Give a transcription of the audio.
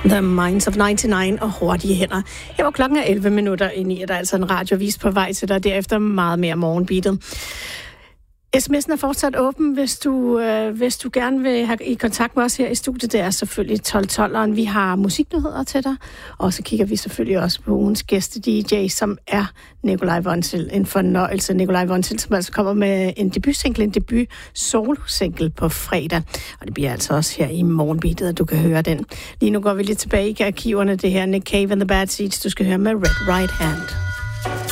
The Minds of 99 og Hurtige Hænder. Her var klokken 11 minutter ind i, og der er altså en radiovis på vej til dig, derefter meget mere morgenbeatet. SMS'en er fortsat åben, hvis du gerne vil have i kontakt med os her i studiet. Det er selvfølgelig 1212'eren. Vi har musiknyheder til dig, og så kigger vi selvfølgelig også på ugens gæste-DJ, som er Nikolaj Vonsild. En fornøjelse. Nikolaj Vonsild, som altså kommer med en debut solo-single på fredag. Og det bliver altså også her i morgenbeatet, at du kan høre den. Lige nu går vi lidt tilbage i arkiverne. Det her Nick Cave and the Bad Seeds, du skal høre med Red Right Hand.